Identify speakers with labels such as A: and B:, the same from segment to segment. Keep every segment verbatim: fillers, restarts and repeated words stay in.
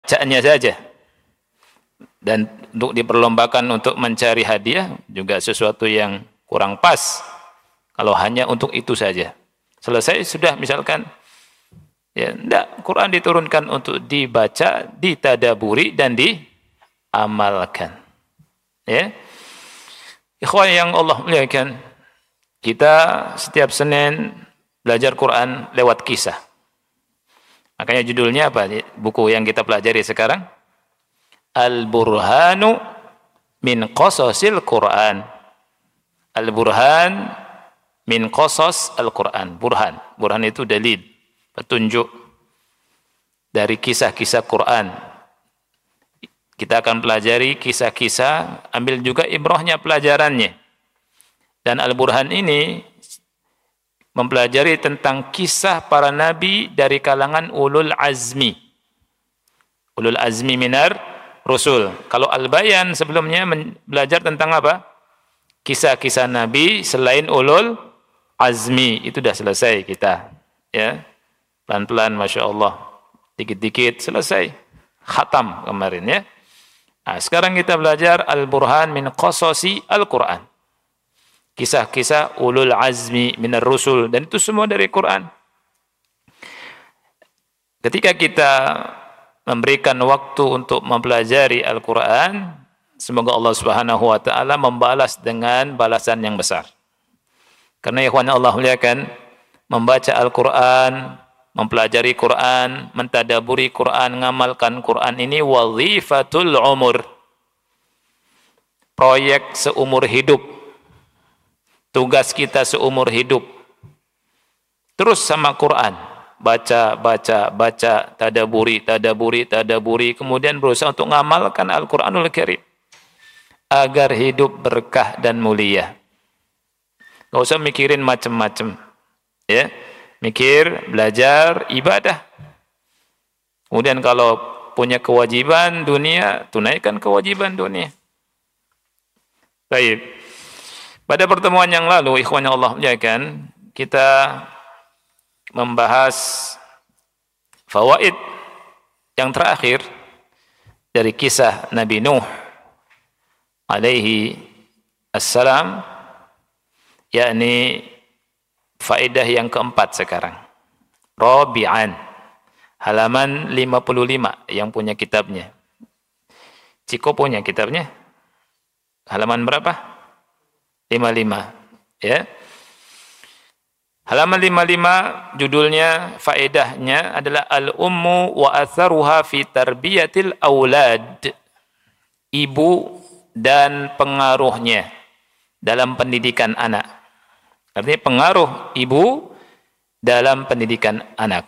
A: membacaannya saja. Dan untuk diperlombakan untuk mencari hadiah juga sesuatu yang kurang pas kalau hanya untuk itu saja. Selesai sudah misalkan, ya enggak, Quran diturunkan untuk dibaca, ditadaburi dan diamalkan. Ya. Ikhwan yang Allah muliakan, kita setiap Senin belajar Quran lewat kisah. Makanya judulnya apa buku yang kita pelajari sekarang? Al-Burhanu min Qasasil Quran. Al-Burhan min Qasas Al-Quran. Burhan. Burhan itu dalil, petunjuk dari kisah-kisah Quran. Kita akan pelajari kisah-kisah, ambil juga ibrahnya, pelajarannya. Dan Al-Burhan ini mempelajari tentang kisah para nabi dari kalangan ulul azmi. Ulul azmi minar rusul. Kalau Al-Bayan sebelumnya belajar tentang apa? Kisah-kisah nabi selain ulul azmi. Itu sudah selesai kita. Ya, pelan-pelan, Masya Allah. Dikit-dikit selesai. Khatam kemarin ya. Nah, sekarang kita belajar Al-Burhan min Qasasi Al-Quran. Kisah-kisah ulul azmi minar rusul, dan itu semua dari Quran. Ketika kita memberikan waktu untuk mempelajari Al-Quran, semoga Allah Subhanahu wa taala membalas dengan balasan yang besar. Karena ikhwan Allah muliakan, membaca Al-Quran, mempelajari Quran, mentadaburi Quran, ngamalkan Quran ini wazifatul umur. Proyek seumur hidup. Tugas kita seumur hidup. Terus sama Quran. Baca, baca, baca, tadaburi, tadaburi, tadaburi. Kemudian berusaha untuk mengamalkan Al-Quranul Karim. Agar hidup berkah dan mulia. Gak usah mikirin macam-macam. Ya, mikir, belajar, ibadah. Kemudian kalau punya kewajiban dunia, tunaikan kewajiban dunia. Baik. Pada pertemuan yang lalu, ikhwan yang Allah muliakan, kita membahas fawaid yang terakhir dari kisah Nabi Nuh alaihi assalam, yakni faedah yang keempat sekarang. Rabi'an, halaman lima puluh lima yang punya kitabnya. Ciko punya kitabnya? Halaman berapa? lima puluh lima, ya. Halaman lima puluh lima judulnya, faedahnya adalah al-ummu wa atharuha fi tarbiyatil aulad. Ibu dan pengaruhnya dalam pendidikan anak. Artinya pengaruh ibu dalam pendidikan anak.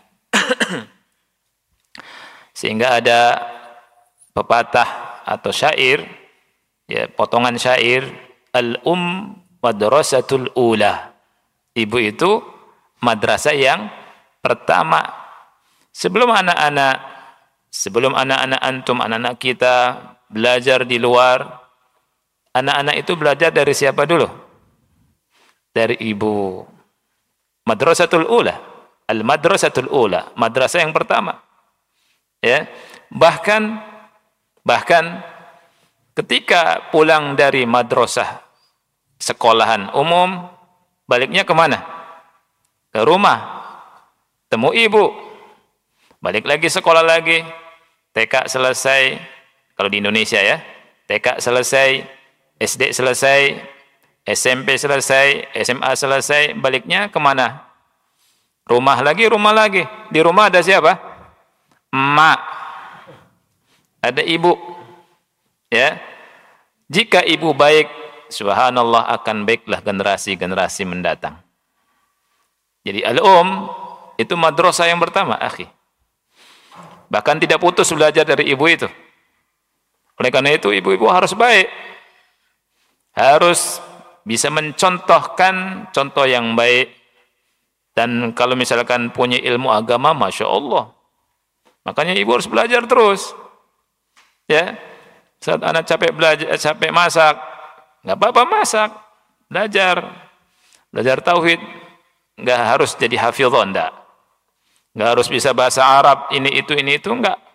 A: Sehingga ada pepatah atau syair, ya, potongan syair, al-um madrasatul ula. Ibu itu madrasah yang pertama. Sebelum anak-anak, sebelum anak-anak antum, anak-anak kita belajar di luar, anak-anak itu belajar dari siapa dulu? Dari ibu. Madrasatul ula. Al-madrasatul ula. Madrasah yang pertama. Ya. Bahkan, bahkan ketika pulang dari madrasah sekolahan umum, baliknya kemana? Ke rumah. Temu ibu. Balik lagi sekolah lagi. T K selesai. Kalau di Indonesia ya. T K selesai. S D selesai. S M P selesai. S M A selesai. Baliknya kemana? Rumah lagi, rumah lagi. Di rumah ada siapa? Emak. Ada ibu. Ya, jika ibu baik, subhanallah akan baiklah generasi-generasi mendatang. Jadi al-um itu madrasah yang pertama, akhi. Bahkan tidak putus belajar dari ibu itu. Oleh karena itu ibu-ibu harus baik, harus bisa mencontohkan contoh yang baik. Dan kalau misalkan punya ilmu agama, masya Allah, makanya ibu harus belajar terus. Ya. Saat anak capek belajar, capek masak, nggak apa-apa masak, belajar, belajar tauhid, nggak harus jadi hafidhon, nggak, nggak harus bisa bahasa Arab, ini itu ini itu nggak.